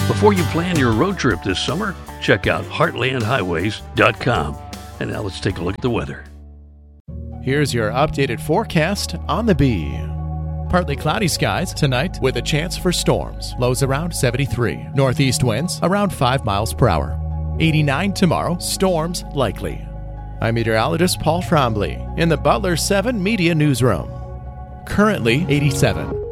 Before you plan your road trip this summer, check out heartlandhighways.com. And now let's take a look at the weather. Here's your updated forecast on the Bee. Partly cloudy skies tonight with a chance for storms. Lows around 73. Northeast winds around 5 miles per hour. 89 tomorrow. Storms likely. I'm meteorologist Paul Trombley in the Butler 7 Media Newsroom. Currently 87.